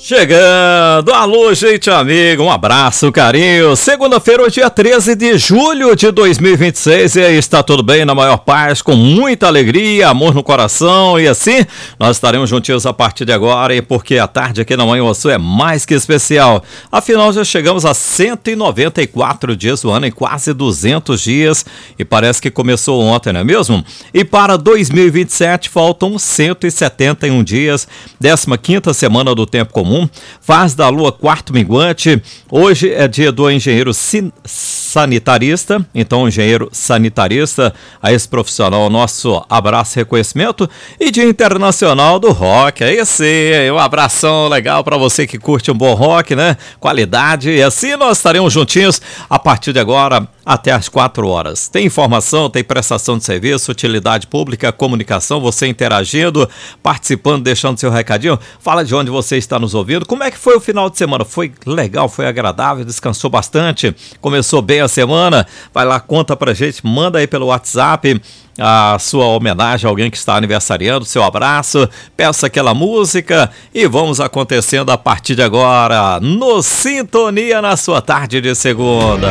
Chegando, alô gente amiga, um abraço, carinho. Segunda-feira, hoje é dia 13 de julho de 2026 e aí está tudo bem, na maior paz, com muita alegria, amor no coração e assim nós estaremos juntinhos a partir de agora e porque a tarde aqui na Manhã Sul é mais que especial. Afinal, já chegamos a 194 dias do ano, em quase 200 dias e parece que começou ontem, não é mesmo? E para 2027 faltam 171 dias, 15ª semana do tempo comum. Fase da lua quarto minguante. Hoje é dia do engenheiro sanitarista. Então, engenheiro sanitarista, a esse profissional, nosso abraço e reconhecimento. E dia internacional do rock. Aí sim, um abração legal para você que curte um bom rock, né? Qualidade. E assim nós estaremos juntinhos a partir de agora até às 4 horas. Tem informação, tem prestação de serviço, utilidade pública, comunicação, você interagindo, participando, deixando seu recadinho. Fala de onde você está nos ouvindo. Como é que foi o final de semana? Foi legal, foi agradável, descansou bastante, começou bem a semana? Vai lá, conta pra gente, manda aí pelo WhatsApp a sua homenagem a alguém que está aniversariando, seu abraço, peça aquela música e vamos acontecendo a partir de agora no Sintonia na sua tarde de segunda.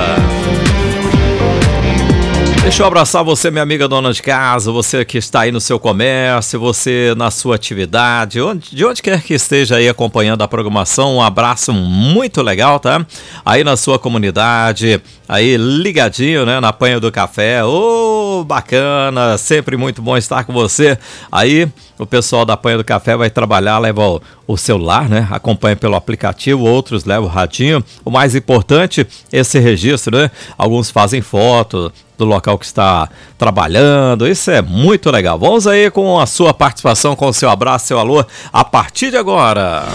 Deixa eu abraçar você, minha amiga dona de casa, você que está aí no seu comércio, você na sua atividade, de onde quer que esteja aí acompanhando a programação, um abraço muito legal, tá? Aí na sua comunidade, aí ligadinho, né, na Panha do Café, bacana, sempre muito bom estar com você. Aí o pessoal da Panha do Café vai trabalhar, leva o celular, né, acompanha pelo aplicativo, outros levam o radinho. O mais importante, esse registro, né, alguns fazem foto do local que está trabalhando, isso é muito legal. Vamos aí com a sua participação, com o seu abraço, seu alô, a partir de agora.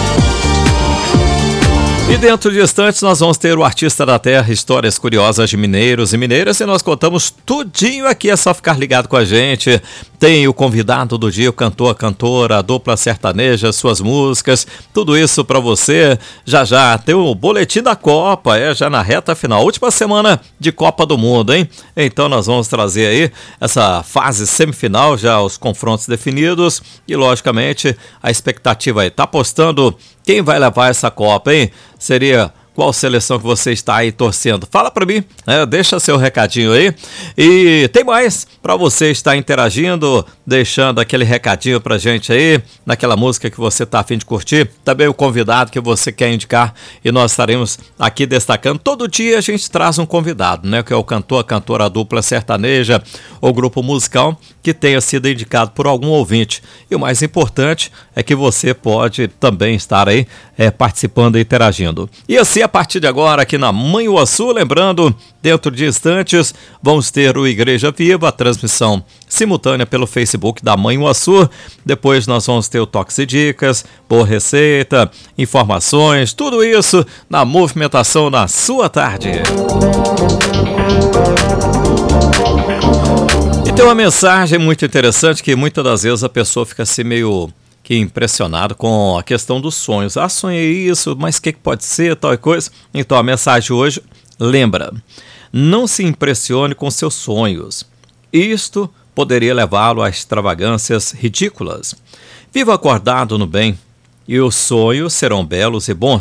E dentro de instantes nós vamos ter o Artista da Terra, histórias curiosas de mineiros e mineiras, e nós contamos tudinho aqui, é só ficar ligado com a gente. Tem o convidado do dia, o cantor, a cantora, a dupla sertaneja, suas músicas, tudo isso para você. Já tem o boletim da Copa, já na reta final, última semana de Copa do Mundo, hein? Então nós vamos trazer aí essa fase semifinal, já os confrontos definidos e logicamente a expectativa aí, tá apostando quem vai levar essa Copa, hein? Seria qual seleção que você está aí torcendo? Fala para mim, né? Deixa seu recadinho aí. E tem mais para você estar interagindo, deixando aquele recadinho pra gente aí, naquela música que você tá a fim de curtir. Também o convidado que você quer indicar e nós estaremos aqui destacando. Todo dia a gente traz um convidado, né? Que é o cantor, a cantora, a dupla sertaneja ou grupo musical que tenha sido indicado por algum ouvinte. E o mais importante é que você pode também estar aí participando e interagindo. E assim, a partir de agora, aqui na Manhã Sul, lembrando, dentro de instantes, vamos ter o Igreja Viva, a transmissão simultânea pelo Facebook da Manhã Sul. Depois nós vamos ter o Toques e Dicas, boa receita, informações, tudo isso na movimentação na sua tarde. E tem uma mensagem muito interessante que muitas das vezes a pessoa fica assim meio que impressionado com a questão dos sonhos. Ah, sonhei isso, mas o que pode ser, tal coisa? Então a mensagem hoje, lembra, não se impressione com seus sonhos. Isto poderia levá-lo a extravagâncias ridículas. Viva acordado no bem, e os sonhos serão belos e bons.